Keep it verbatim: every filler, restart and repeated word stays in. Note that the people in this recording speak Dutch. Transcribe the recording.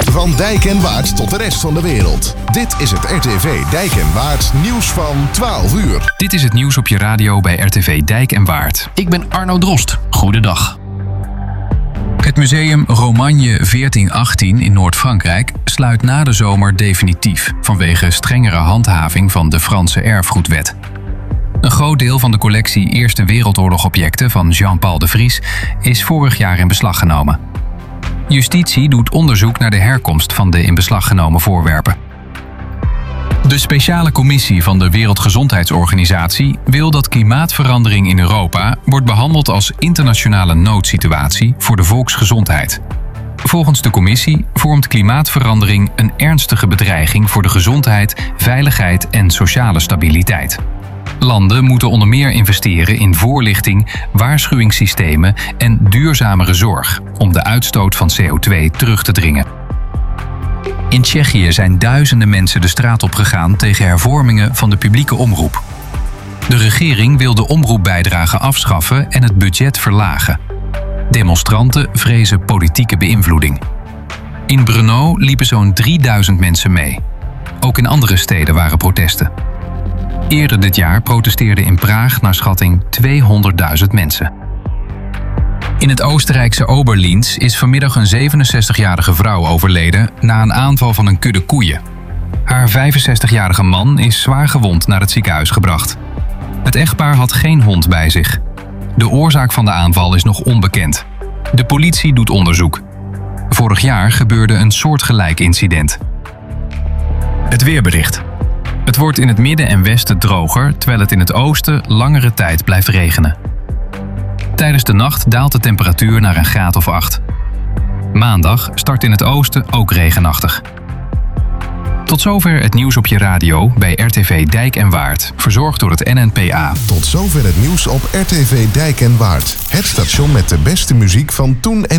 Van Dijk en Waard tot de rest van de wereld. Dit is het R T V Dijk en Waard nieuws van twaalf uur. Dit is het nieuws op je radio bij R T V Dijk en Waard. Ik ben Arno Drost. Goedendag. Het museum Romagne veertien achttien in Noord-Frankrijk sluit na de zomer definitief vanwege strengere handhaving van de Franse erfgoedwet. Een groot deel van de collectie Eerste Wereldoorlog objecten van Jean-Paul de Vries is vorig jaar in beslag genomen. Justitie doet onderzoek naar de herkomst van de in beslag genomen voorwerpen. De speciale commissie van de Wereldgezondheidsorganisatie wil dat klimaatverandering in Europa wordt behandeld als internationale noodsituatie voor de volksgezondheid. Volgens de commissie vormt klimaatverandering een ernstige bedreiging voor de gezondheid, veiligheid en sociale stabiliteit. Landen moeten onder meer investeren in voorlichting, waarschuwingssystemen en duurzamere zorg om de uitstoot van C O twee terug te dringen. In Tsjechië zijn duizenden mensen de straat op gegaan tegen hervormingen van de publieke omroep. De regering wil de omroepbijdrage afschaffen en het budget verlagen. Demonstranten vrezen politieke beïnvloeding. In Brno liepen zo'n drieduizend mensen mee. Ook in andere steden waren protesten. Eerder dit jaar protesteerden in Praag naar schatting tweehonderdduizend mensen. In het Oostenrijkse Oberlinz is vanmiddag een zevenenzestigjarige vrouw overleden na een aanval van een kudde koeien. Haar vijfenzestigjarige man is zwaar gewond naar het ziekenhuis gebracht. Het echtpaar had geen hond bij zich. De oorzaak van de aanval is nog onbekend. De politie doet onderzoek. Vorig jaar gebeurde een soortgelijk incident. Het weerbericht. Het wordt in het midden en westen droger, terwijl het in het oosten langere tijd blijft regenen. Tijdens de nacht daalt de temperatuur naar een graad of acht. Maandag start in het oosten ook regenachtig. Tot zover het nieuws op je radio bij R T V Dijk en Waard, verzorgd door het N N P A. Tot zover het nieuws op R T V Dijk en Waard. Het station met de beste muziek van toen en